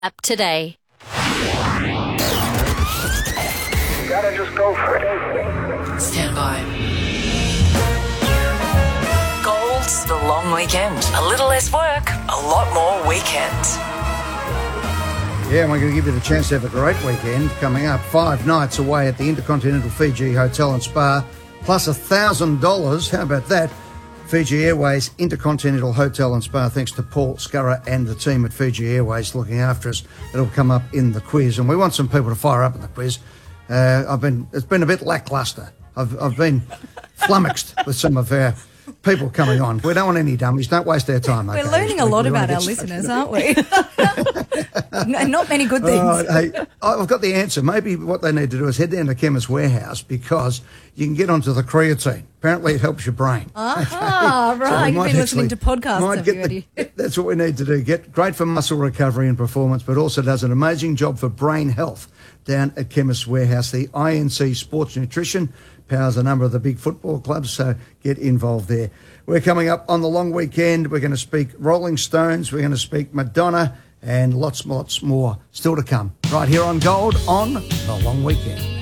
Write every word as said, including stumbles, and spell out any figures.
App today. Gotta just go for it. Stand by. Gold's the long weekend. A little less work, a lot more weekend. Yeah, and we're going to give you the chance to have a great weekend coming up. Five nights away at the Intercontinental Fiji Hotel and Spa, plus one thousand dollars. How about that? Fiji Airways Intercontinental Hotel and Spa, thanks to Paul Scurra and the team at Fiji Airways looking after us. It'll come up in the quiz, and we want some people to fire up in the quiz. Uh, I've been, it's been a bit lacklustre. I've, I've been flummoxed with some of our people coming on. We don't want any dummies. Don't waste our time. We're okay? learning a lot We about wanna our get listeners, stuck aren't we? And not many good things. Oh, hey, I've got the answer. Maybe what they need to do is head down to Chemist Warehouse because you can get onto the creatine. Apparently it helps your brain. Ah, Okay? So right. we You've might been listening actually- to podcasts, might have get you, Eddie? the- That's what we need to do. Get great for muscle recovery and performance, but also does an amazing job for brain health down at Chemist Warehouse. The I N C Sports Nutrition powers a number of the big football clubs, so get involved there. We're coming up on the long weekend. We're going to speak Rolling Stones. We're going to speak Madonna and lots, lots more still to come. Right here on Gold on the long weekend.